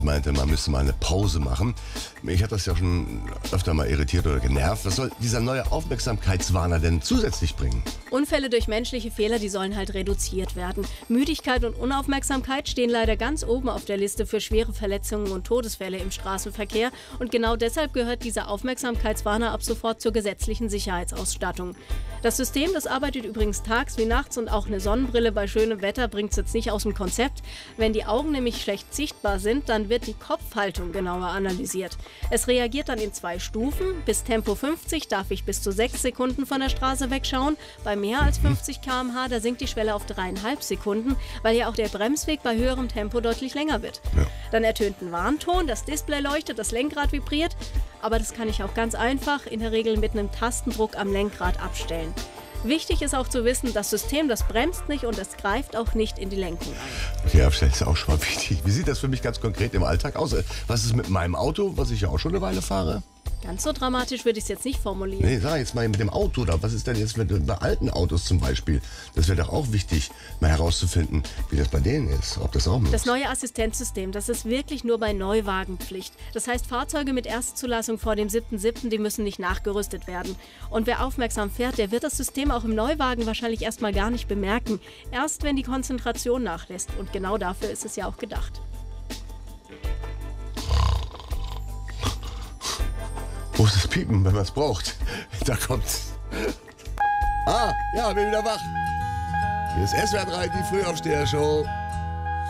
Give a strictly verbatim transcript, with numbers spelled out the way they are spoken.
meinte, man müsste mal eine Pause machen. Mich hat das ja schon öfter mal irritiert oder genervt. Was soll dieser neue Aufmerksamkeitswarner denn zusätzlich bringen? Unfälle durch menschliche Fehler, die sollen halt reduziert werden. Müdigkeit und Unaufmerksamkeit stehen leider ganz oben auf der Liste für schwere Verletzungen und Todesfälle im Straßenverkehr. Und genau deshalb gehört dieser Aufmerksamkeitswarner ab sofort zur gesetzlichen Sicherheitsausstattung. Das System, das arbeitet übrigens tags wie nachts, und auch eine Sonnenbrille bei schönem Wetter bringt es jetzt nicht aus dem Konzept. Wenn die Augen nämlich schlecht sichtbar sind, dann wird die Kopfhaltung genauer analysiert. Es reagiert dann in zwei Stufen. Bis Tempo fünfzig darf ich bis zu sechs Sekunden von der Straße wegschauen. Bei mehr als fünfzig Kilometer pro Stunde da sinkt die Schwelle auf dreieinhalb Sekunden, weil ja auch der Bremsweg bei höherem Tempo deutlich länger wird. Ja. Dann ertönt ein Warnton, das Display leuchtet, das Lenkrad vibriert. Aber das kann ich auch ganz einfach, in der Regel mit einem Tastendruck am Lenkrad abstellen. Wichtig ist auch zu wissen, das System, das bremst nicht und es greift auch nicht in die Lenkung ein. Okay, abstellen ist auch schon mal wichtig. Wie sieht das für mich ganz konkret im Alltag aus? Was ist mit meinem Auto, was ich ja auch schon eine Weile fahre? Ganz so dramatisch würde ich es jetzt nicht formulieren. Nee, sag jetzt mal mit dem Auto da. Was ist denn jetzt mit bei alten Autos zum Beispiel? Das wäre doch auch wichtig, mal herauszufinden, wie das bei denen ist, ob das auch nutzt. Das neue Assistenzsystem, das ist wirklich nur bei Neuwagen Pflicht. Das heißt, Fahrzeuge mit Erstzulassung vor dem siebten siebten, die müssen nicht nachgerüstet werden. Und wer aufmerksam fährt, der wird das System auch im Neuwagen wahrscheinlich erstmal gar nicht bemerken. Erst wenn die Konzentration nachlässt. Und genau dafür ist es ja auch gedacht. Wo ist das Piepen, wenn man es braucht? Da kommt's. Ah, ja, bin wieder wach. Hier ist S W R drei, die Frühaufsteher-Show.